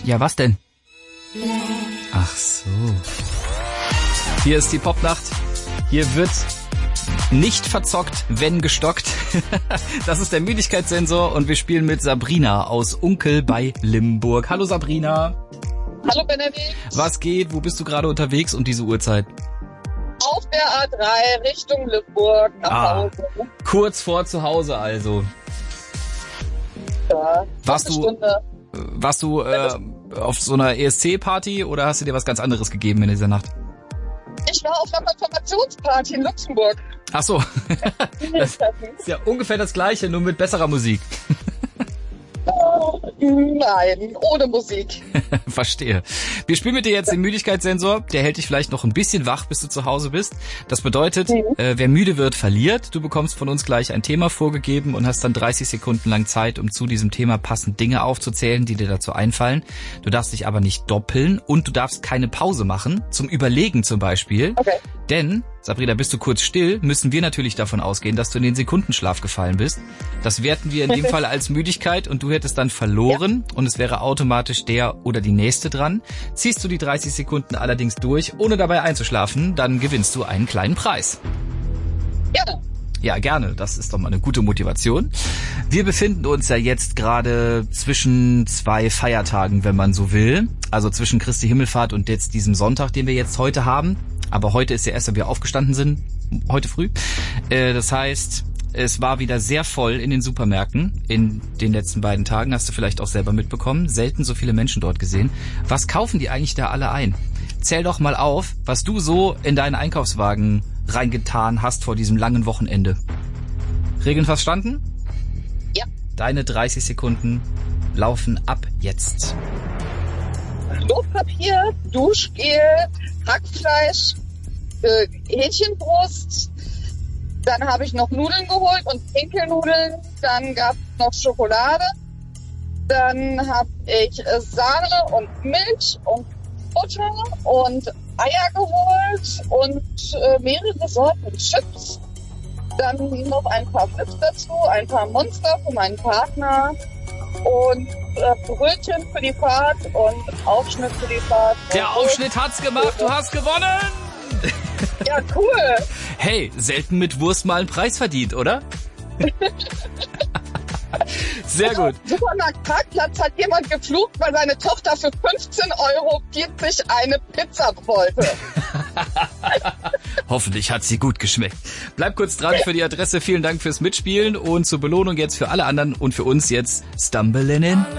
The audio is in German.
Ja, was denn? Ach so. Hier ist die Popnacht. Hier wird nicht verzockt, wenn gestockt. Das ist der Müdigkeitssensor und wir spielen mit Sabrina aus Unkel bei Limburg. Hallo Sabrina. Hallo Benedikt. Was geht? Wo bist du gerade unterwegs um diese Uhrzeit? Auf der A3 Richtung Limburg nach Hause. Kurz vor zu Hause also. Ja, Warst du auf so einer ESC-Party oder hast du dir was ganz anderes gegeben in dieser Nacht? Ich war auf einer Konfirmationsparty in Luxemburg. Ach so. Das ist ja ungefähr das Gleiche, nur mit besserer Musik. Nein, ohne Musik. Verstehe. Wir spielen mit dir jetzt den Müdigkeitssensor. Der hält dich vielleicht noch ein bisschen wach, bis du zu Hause bist. Das bedeutet, wer müde wird, verliert. Du bekommst von uns gleich ein Thema vorgegeben und hast dann 30 Sekunden lang Zeit, um zu diesem Thema passend Dinge aufzuzählen, die dir dazu einfallen. Du darfst dich aber nicht doppeln und du darfst keine Pause machen, zum Überlegen zum Beispiel. Okay. Denn, Sabrina, bist du kurz still, müssen wir natürlich davon ausgehen, dass du in den Sekundenschlaf gefallen bist. Das werten wir in dem Fall als Müdigkeit und du hättest dann verloren und es wäre automatisch der oder die Nächste dran. Ziehst du die 30 Sekunden allerdings durch, ohne dabei einzuschlafen, dann gewinnst du einen kleinen Preis. Gerne. Ja, gerne. Das ist doch mal eine gute Motivation. Wir befinden uns ja jetzt gerade zwischen zwei Feiertagen, wenn man so will. Also zwischen Christi Himmelfahrt und jetzt diesem Sonntag, den wir jetzt heute haben. Aber heute ist ja erst, wenn wir aufgestanden sind, heute früh. Das heißt, es war wieder sehr voll in den Supermärkten in den letzten beiden Tagen. Hast du vielleicht auch selber mitbekommen. Selten so viele Menschen dort gesehen. Was kaufen die eigentlich da alle ein? Zähl doch mal auf, was du so in deinen Einkaufswagen reingetan hast vor diesem langen Wochenende. Regeln verstanden? Ja. Deine 30 Sekunden laufen ab jetzt. Klopapier, Duschgel, Hackfleisch, Hähnchenbrust. Dann habe ich noch Nudeln geholt und Dinkelnudeln. Dann gab es noch Schokolade. Dann habe ich Sahne und Milch und Butter und Eier geholt und mehrere Sorten Chips. Dann noch ein paar Flips dazu, ein paar Monster für meinen Partner und Brötchen für die Fahrt und Aufschnitt für die Fahrt. Der Aufschnitt hat's gemacht, du hast gewonnen! Ja, cool. Hey, selten mit Wurst mal einen Preis verdient, oder? Sehr gut. Supermarktparkplatz hat jemand geflucht, weil seine Tochter für 15,40 € eine Pizza wollte. Hoffentlich hat sie gut geschmeckt. Bleib kurz dran für die Adresse. Vielen Dank fürs Mitspielen und zur Belohnung jetzt für alle anderen und für uns jetzt Stumble'in'.